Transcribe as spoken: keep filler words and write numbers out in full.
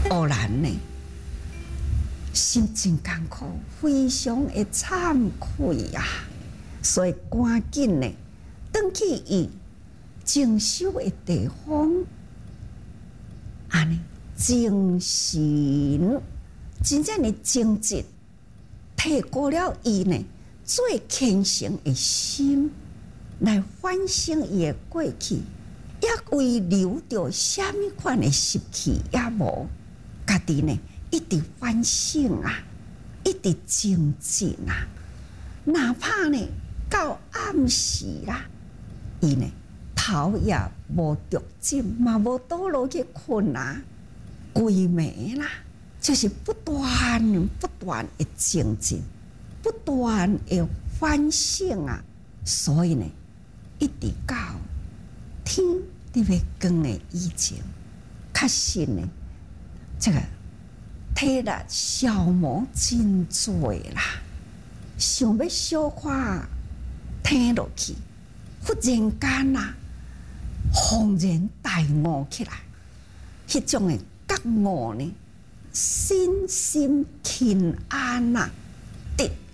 偶然呢，心真艰苦，非常的惭愧啊，所以赶紧呢，转去伊静修的地方，安尼精神真正的精进，提高了伊呢最虔诚的心，来反省伊的过去，也为留着虾米款的习气也无，家己呢一直反省啊，一直精进啊，哪怕呢到暗时啦，伊呢头也无着枕，嘛无倒落去困啊，规暝啦，就是不断不断的精进，不断的反省啊，所以呢，一直到天特别光的以前，确实呢，这个体力消磨真多啦，想要小可听落去，忽然间啊，恍然大悟起来，迄种的觉悟呢，身心平安啊，得